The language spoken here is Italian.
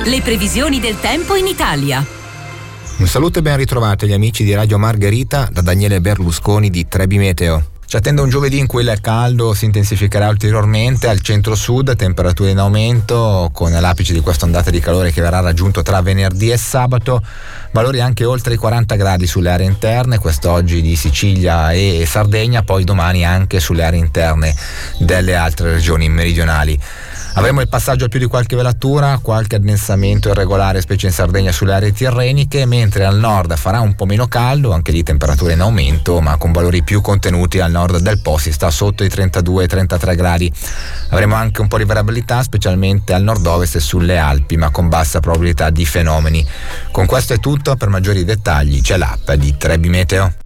Le previsioni del tempo in Italia. Un saluto e ben ritrovati agli amici di Radio Margherita da Daniele Berlusconi di Trebi Meteo. Ci attende un giovedì in cui il caldo si intensificherà ulteriormente al centro-sud, temperature in aumento con l'apice di questa ondata di calore che verrà raggiunto tra venerdì e sabato, valori anche oltre i 40 gradi sulle aree interne, quest'oggi di Sicilia e Sardegna, poi domani anche sulle aree interne delle altre regioni meridionali. Avremo il passaggio a più di qualche velatura, qualche addensamento irregolare, specie in Sardegna sulle aree tirreniche, mentre al nord farà un po' meno caldo, anche lì temperature in aumento, ma con valori più contenuti. Al nord del Po si sta sotto i 32-33 gradi. Avremo anche un po' di variabilità, specialmente al nord-ovest e sulle Alpi, ma con bassa probabilità di fenomeni. Con questo è tutto, per maggiori dettagli c'è l'app di Trebi Meteo.